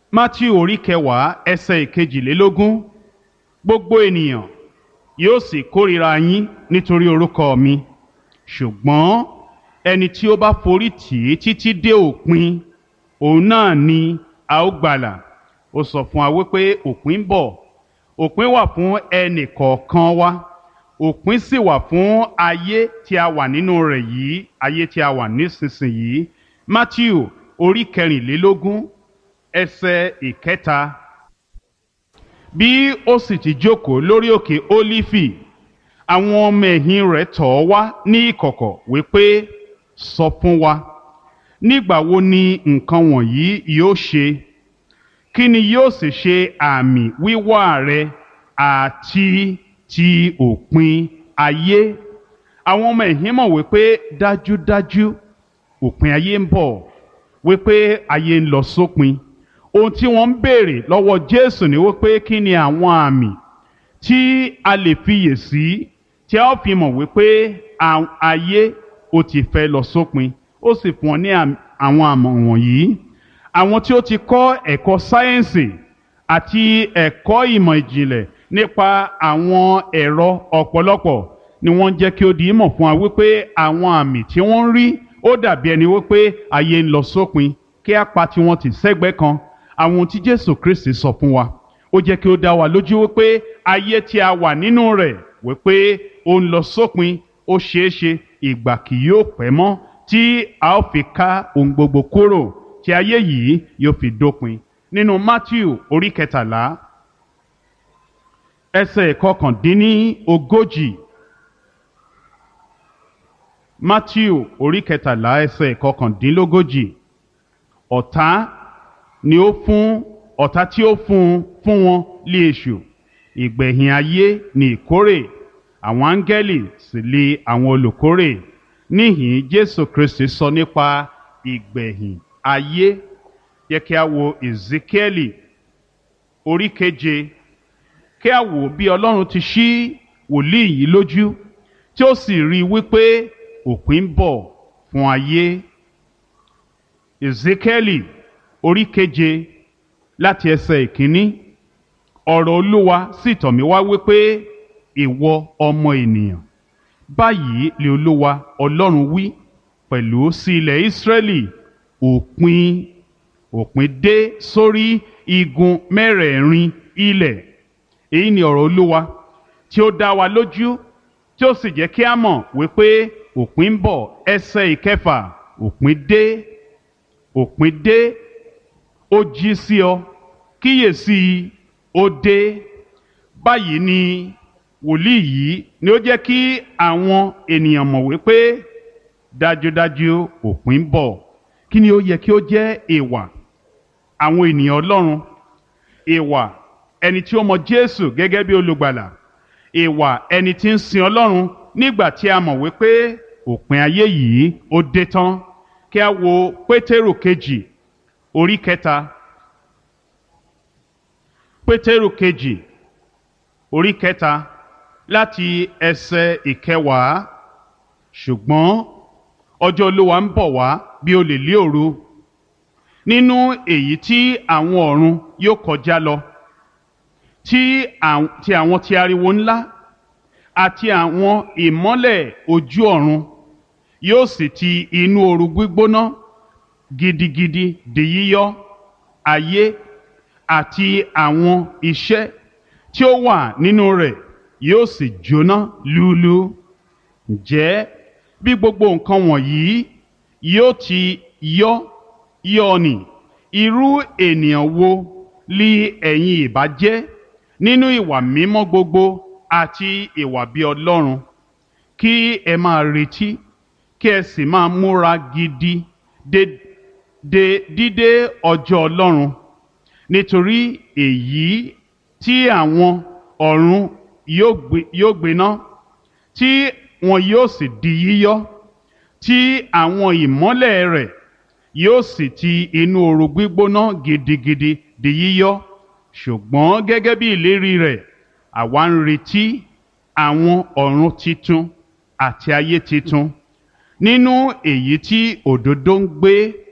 Mátíù orí kẹwàá ẹsẹ̀ ìkejìlélógún. Gbogbo ènìyàn yóò sì kórìíra yín nítorí orúkọ mi, ṣùgbọ́n ẹni tí ó bá forí tì í títí dé òpin, òun náà ni a ó gbàlà. Ó sọ fún wa wípé òpin ń bọ̀. Òpin wà fún ẹnì kọ̀ọ̀kan wa. Òpin sì wà fún ayé tí a wà nínú rẹ̀ yìí, ayé tí a wà nísinsìnyí. Mátíù orí kẹrìnlélógún ẹsẹ̀ ìkẹta. Bí ó sì ti jókòó lórí òkè Ólífì, àwọn ọmọ ẹ̀yìn rẹ̀ tọ̀ ọ́ wá ní ìkọ̀kọ̀ wípé, sọ fún wa, nígbà wo ni nǹkan wọ̀nyí yóò ṣe? Kí ni yóò sì ṣe àmì wíwá rẹ àti ti òpin ayé? Àwọn ọmọ ẹ̀yìn mọ̀ wípé dájúdájú òpin ayé ń bọ̀, wípé ayé ń lọ sópin. Ohun tí wọ́n ń béèrè lọ́wọ́ Jésù ni wípé kí ni àwọn àmì tí a lè fiyè sí tí a ó fi mọ̀ wípé ayé ó ti fẹ́ lọ sópin. Ó sì fún wọn ní àwọn àmọ̀ wọ̀nyí. Àwọn tí ó ti kọ́ ẹ̀kọ́ sáyẹ́ǹsì àti ẹ̀kọ́ ìmọ̀ ìjìnlẹ̀ nípa àwọn ẹ̀rọ ọ̀pọ̀lọpọ̀ ni wọ́n jẹ́ kí ó di ìmọ̀ fún wa wípé àwọn àmì tí wọ́n ń rí ó dàbí ẹni wípé ayé ń lọ sópin. Kí á pa tiwọn tì sẹ́gbẹ́ kan. Àwọn ohun tí Jésù Kristi sọ fún wa, ó jẹ́ kí ó dá wa lójú wípé ayé tí a wà nínú rẹ̀ wípé ó ń lọ sópin. Ó ṣeé ṣe ìgbà kì yóò pẹ́ mọ́ tí a ó fi ká ohun gbogbo kúrò, tí ayé yìí yóò fi dópin. Nínú Mátíù orí kẹtàlá ẹsẹ̀ ìkọkàndínlógójì. Mátíù orí kẹtàlá ẹsẹ̀ ìkọkàndínlógójì. Ọ̀tá tí ó fún wọn lé èṣù. Ìgbẹ̀yìn ayé ni ìkórè, àwọn áńgẹ́lì sì lé àwọn olùkórè. Níhìn Jésù Kristi sọ nípa ìgbẹ̀yìn ayé. Yẹ kí a wo Èzíkíẹ́lì orí keje. Kí a wò bí Ọlọ́run ti ṣí wòlíì yìí lójú tí ó sì rí wípé òpin ń bọ̀ fún ayé. Èzíkíẹ́lì orí keje láti ẹsẹ̀ ìkíní. Ọ̀rọ̀ Olúwa sì tọ̀ mí wá wípé, ìwọ ọmọ ènìyàn, báyìí lé Olúwa Ọlọ́run wí pẹ̀lú sí ilẹ̀ Ísírẹ́lì, òpin dé sórí igun mẹ́rẹ̀ẹ̀rin ilẹ̀. Èyí ni ọ̀rọ̀ Olúwa tí ó dá wa lójú, tí ó sì jẹ́ kí a mọ̀ wípé òpin ń bọ̀. Ẹsẹ̀ ìkẹfà. Òpin dé, ó jí sí ọ, kíyèsí ó dé. Báyìí ni wòlíì yìí ni ó jẹ́ kí àwọn ènìyàn mọ̀ wípé dájúdájú òpin ń bọ̀. Kí ni ó yẹ kí ó jẹ́ ìwà àwọn ènìyàn Ọlọ́run? Ìwà ẹni tí ó mọ Jésù gẹ́gẹ́ bí olùgbàlà. Ìwà ẹni tí ń sin Ọlọ́run nígbà tí a mọ̀ wípé òpin ayé yìí ó dé tán. Kí a wo Pétérù kejì orí kẹta. Pétérù kejì orí kẹta láti ẹsẹ̀ ìkẹwàá. Ṣùgbọ́n ọjọ́ Olúwa ń bọ̀ wá bí olè lé òru, nínú èyí tí àwọn ọ̀run yóò kọjá lọ, tí àwọn ti ariwo ńlá àti àwọn ìmọ́lẹ̀ ojú ọ̀run yóò sì ti inú ooru gbígbóná gidigidi di yíyọ. Ayé àti àwọn iṣẹ́ tí ó wà nínú rẹ̀ yóò sì jóná lúúlú. Ǹjẹ́ bí gbogbo nǹkan wọ̀nyí yóò ti yọ nì, irú ènìyàn wo li ẹ̀yin ìbá jẹ́ nínú ìwà mímọ́ gbogbo àti ìwà bí Ọlọ́run? Kí ẹ máa retí, kí ẹ sì máa múra gidi de dídé ọjọ́ Ọlọ́run, nítorí èyí tí àwọn ọ̀run yóò gbiná, tí wọn yóò sì di yíyọ, tí àwọn ìmọ́lẹ̀ rẹ̀ yóò sì ti inú ooru gbígbóná gidigidi di yíyọ. Ṣùgbọ́n gẹ́gẹ́ bí ìlérí rẹ̀, àwa ń retí àwọn ọ̀run titun àti ayé titun, nínú èyí tí òdodo ń gbé.